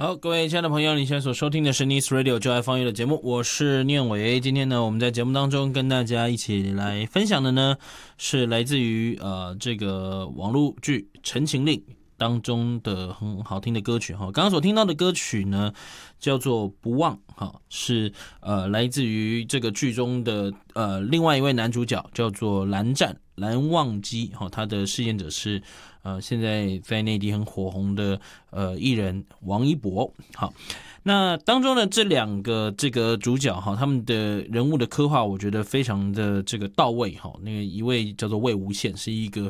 好，各位亲爱的朋友，你现在所收听的是 Nice Radio 就爱放乐的节目，我是念伟。今天呢，我们在节目当中跟大家一起来分享的呢，是来自于这个网络剧《陈情令》当中的很好听的歌曲哈。刚刚所听到的歌曲呢，叫做《不忘》哈，是来自于这个剧中的另外一位男主角叫做蓝忘机哈，他的饰演者是现在在内地很火红的艺人王一博。好，那当中的这两个这个主角哈，他们的人物的刻画，我觉得非常的这个到位哈。那个一位叫做魏无羡，是一个